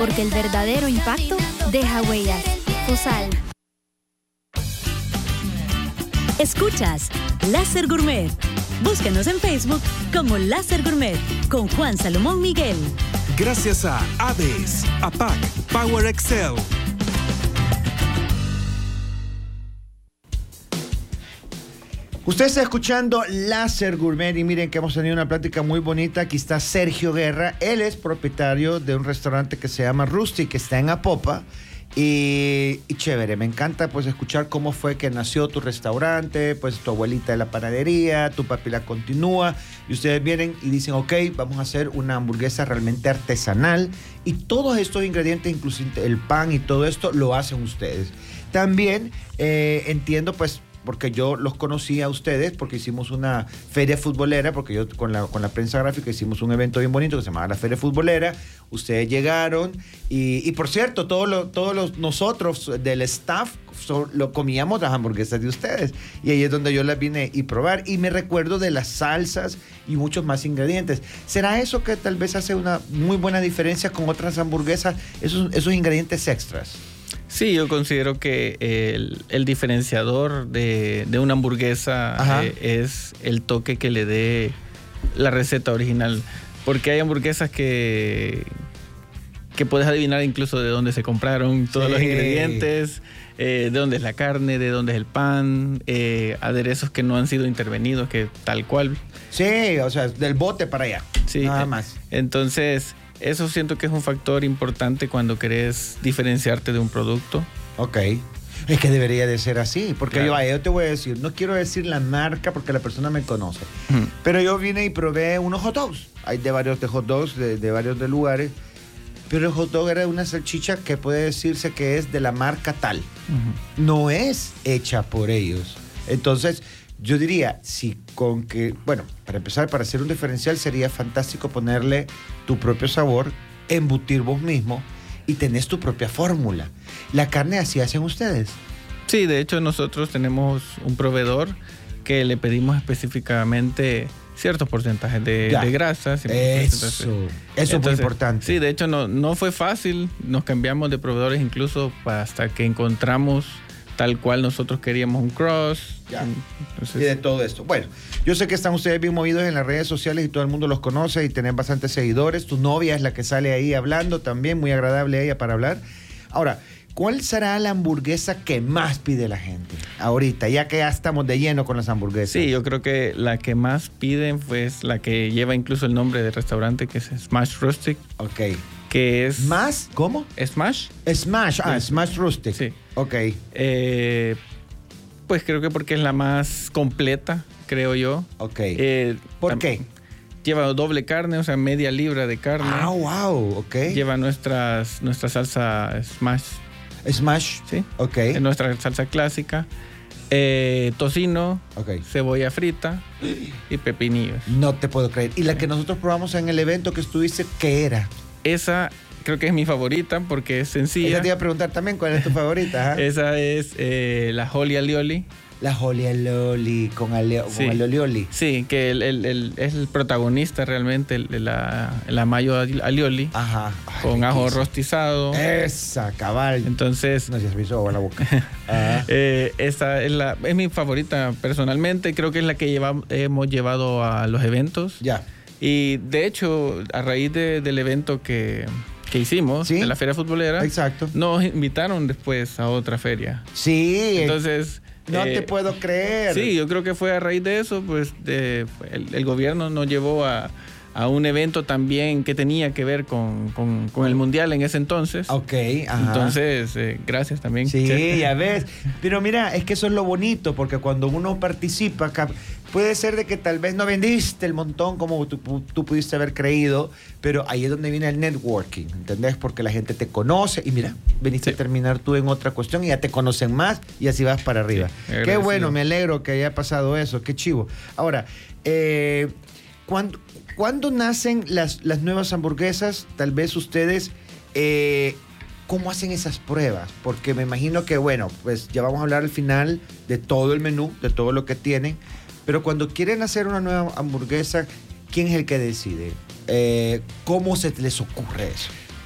porque el verdadero impacto deja huellas. Fusal. Escuchas Láser Gourmet. Búscanos en Facebook como Láser Gourmet con Juan Salomón Miguel. Gracias a Aves, APAC, Power Excel. Usted está escuchando Láser Gourmet y miren que hemos tenido una plática muy bonita. Aquí está Sergio Guerra. Él es propietario de un restaurante que se llama Rusty, que está en Apopa. Y chévere, me encanta pues escuchar cómo fue que nació tu restaurante, pues tu abuelita de la panadería, tu papi la continúa. Y ustedes vienen y dicen, ok, vamos a hacer una hamburguesa realmente artesanal. Y todos estos ingredientes, inclusive el pan y todo esto, lo hacen ustedes. También entiendo pues, porque yo los conocí a ustedes, porque hicimos una feria futbolera, porque yo con la prensa gráfica hicimos un evento bien bonito que se llamaba la Feria Futbolera. Ustedes llegaron y por cierto, nosotros del staff lo comíamos las hamburguesas de ustedes. Y ahí es donde yo las vine y probar. Y me recuerdo de las salsas y muchos más ingredientes. ¿Será eso que tal vez hace una muy buena diferencia con otras hamburguesas, esos ingredientes extras? Sí, yo considero que el diferenciador de una hamburguesa es el toque que le dé la receta original. Porque hay hamburguesas que puedes adivinar incluso de dónde se compraron todos los ingredientes, de dónde es la carne, de dónde es el pan, aderezos que no han sido intervenidos, que tal cual. Sí, o sea, del bote para allá. Sí, nada más. Entonces, eso siento que es un factor importante cuando querés diferenciarte de un producto. Ok. Es que debería de ser así, porque claro. yo te voy a decir, no quiero decir la marca porque la persona me conoce, pero yo vine y probé unos hot dogs. Hay de varios de hot dogs, de varios de lugares, pero el hot dog era una salchicha que puede decirse que es de la marca tal. No es hecha por ellos. Entonces, yo diría, para empezar, para hacer un diferencial sería fantástico ponerle tu propio sabor, embutir vos mismo y tenés tu propia fórmula. ¿La carne así hacen ustedes? Sí, de hecho nosotros tenemos un proveedor que le pedimos específicamente ciertos porcentajes de grasas. Eso es muy importante. Sí, de hecho no fue fácil, nos cambiamos de proveedores incluso hasta que encontramos tal cual nosotros queríamos un cross. Entonces, y de todo esto. Bueno, yo sé que están ustedes bien movidos en las redes sociales y todo el mundo los conoce y tienen bastantes seguidores. Tu novia es la que sale ahí hablando también, muy agradable ella para hablar. Ahora, ¿cuál será la hamburguesa que más pide la gente ahorita, ya que ya estamos de lleno con las hamburguesas? Sí, yo creo que la que más piden pues la que lleva incluso el nombre del restaurante, que es Smash Rustic. Ok. Que es... ¿Más? ¿Cómo? Smash. Smash, Smash Rustic. Sí. Ok. Pues creo que porque es la más completa, creo yo. Ok. ¿Por qué? Lleva doble carne, o sea, media libra de carne. Ah, wow, ok. Lleva nuestra salsa Smash. Smash. Sí. Ok. Nuestra salsa clásica. Tocino, cebolla frita y pepinillos. No te puedo creer. ¿Y la que nosotros probamos en el evento que estuviste, qué era? Esa creo que es mi favorita porque es sencilla. Esa te iba a preguntar también cuál es tu favorita. Esa es la Holy Alioli. La Holy Alioli con alioli. Sí, que es el protagonista realmente, la mayo alioli. Ajá. Con ajo rostizado. Esa, cabal. Entonces... No, se me hizo agua en la boca. Esa es mi favorita personalmente. Creo que es la que hemos llevado a los eventos. Ya. Y de hecho, a raíz del evento que hicimos, de la Feria Futbolera, exacto, nos invitaron después a otra feria. Sí. Entonces... No te puedo creer. Sí, yo creo que fue a raíz de eso, pues el gobierno nos llevó a un evento también que tenía que ver con el Mundial en ese entonces. Ok, ajá. Entonces, gracias también. Sí, ya ves. Pero mira, es que eso es lo bonito, porque cuando uno participa, puede ser de que tal vez no vendiste el montón como tú pudiste haber creído, pero ahí es donde viene el networking, ¿entendés? Porque la gente te conoce y mira, veniste a terminar tú en otra cuestión y ya te conocen más y así vas para arriba. Sí, qué bueno, me alegro que haya pasado eso, qué chivo. Ahora, ¿cuándo nacen las nuevas hamburguesas? Tal vez ustedes... ¿cómo hacen esas pruebas? Porque me imagino que, bueno, pues ya vamos a hablar al final de todo el menú, de todo lo que tienen, pero cuando quieren hacer una nueva hamburguesa, ¿quién es el que decide? ¿Cómo se les ocurre eso?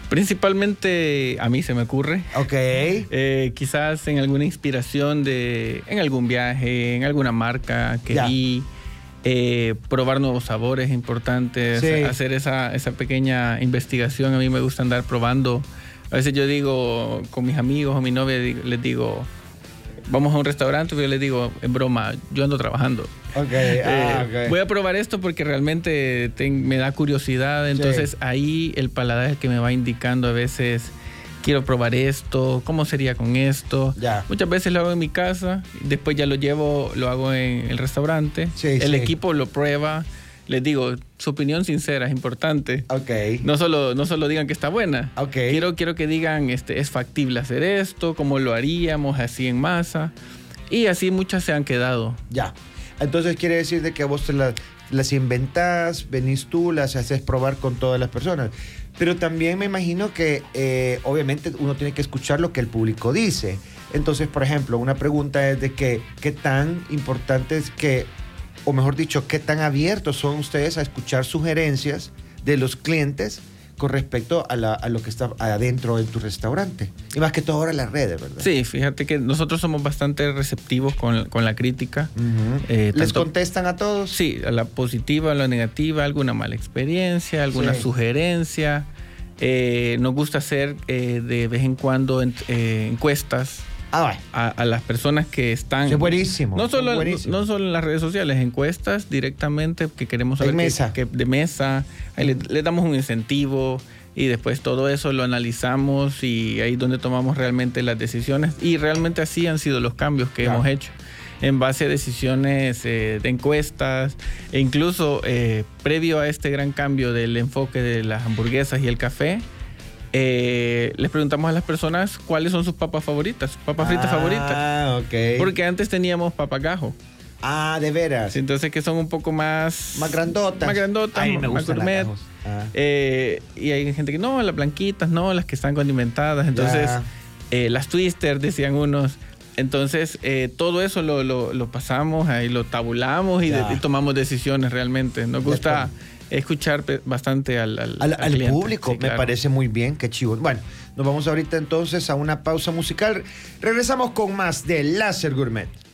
Principalmente a mí se me ocurre. Ok. Quizás en alguna inspiración en algún viaje, en alguna marca que vi. Probar nuevos sabores importantes, hacer esa pequeña investigación. A mí me gusta andar probando. A veces yo digo con mis amigos o mi novia, les digo, vamos a un restaurante, pero yo les digo, en broma, yo ando trabajando. Voy a probar esto porque realmente me da curiosidad. Entonces ahí el paladar es el que me va indicando a veces, quiero probar esto, ¿cómo sería con esto? Muchas veces lo hago en mi casa, después ya lo hago en el restaurante. El equipo lo prueba. Les digo, su opinión sincera es importante. No solo digan que está buena. Quiero que digan, es factible hacer esto, cómo lo haríamos, así en masa. Y así muchas se han quedado. Entonces quiere decir de que vos te las inventás, venís tú, las haces probar con todas las personas. Pero también me imagino que obviamente uno tiene que escuchar lo que el público dice. Entonces, por ejemplo, una pregunta es de que qué tan importante es que, o mejor dicho, qué tan abiertos son ustedes a escuchar sugerencias de los clientes con respecto a lo que está adentro de tu restaurante. Y más que todo ahora las redes, ¿verdad? Sí, fíjate que nosotros somos bastante receptivos con la crítica. ¿Les contestan a todos? Sí, a la positiva, a la negativa, alguna mala experiencia, alguna sugerencia. Nos gusta hacer de vez en cuando encuestas a las personas que están... Es buenísimo. No solo en las redes sociales, encuestas directamente que queremos saber de mesa. Ahí le damos un incentivo y después todo eso lo analizamos y ahí es donde tomamos realmente las decisiones. Y realmente así han sido los cambios que hemos hecho en base a decisiones de encuestas e incluso previo a este gran cambio del enfoque de las hamburguesas y el café. Les preguntamos a las personas cuáles son sus papas favoritas, sus papas fritas favoritas. Porque antes teníamos papagajo. De veras. Entonces que son un poco más grandotas. Ay, me gustan gourmet. las gajos. Y hay gente que no, las blanquitas, no, las que están condimentadas. Entonces, las twister, decían unos. Entonces, todo eso lo pasamos, ahí lo tabulamos y tomamos decisiones realmente. Nos gusta escuchar bastante al cliente. Público. Me parece muy bien, qué chivo. Bueno, nos vamos ahorita entonces a una pausa musical. Regresamos con más de Láser Gourmet.